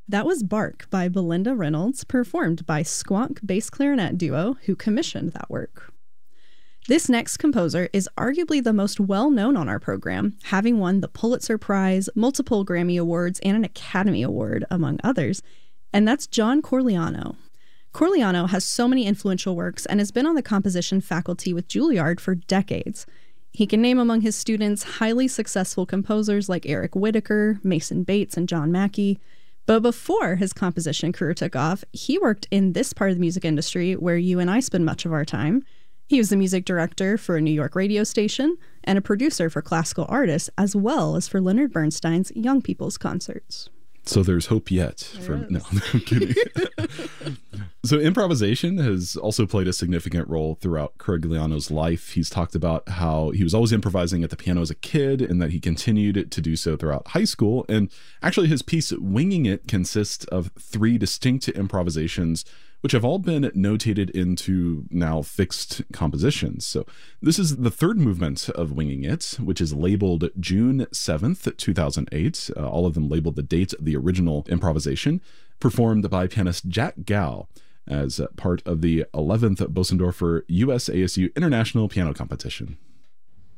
That was Bark by Belinda Reynolds, performed by Squonk Bass Clarinet Duo, who commissioned that work. This next composer is arguably the most well-known on our program, having won the Pulitzer Prize, multiple Grammy Awards, and an Academy Award, among others, and that's John Corigliano. Corigliano has so many influential works and has been on the composition faculty with Juilliard for decades. He can name among his students highly successful composers like Eric Whitacre, Mason Bates, and John Mackey. But before his composition career took off, he worked in this part of the music industry where you and I spend much of our time. He was the music director for a New York radio station and a producer for classical artists, as well as for Leonard Bernstein's Young People's Concerts. So there's hope yet. No, I'm kidding. So improvisation has also played a significant role throughout Corigliano's life. He's talked about how he was always improvising at the piano as a kid and that he continued to do so throughout high school. And actually his piece Winging It consists of 3 distinct improvisations, which have all been notated into now fixed compositions. So this is the 3rd movement of Winging It, which is labeled June 7th, 2008. All of them labeled the date of the original improvisation, performed by pianist Jack Gow as part of the 11th Bosendorfer US ASU International Piano Competition.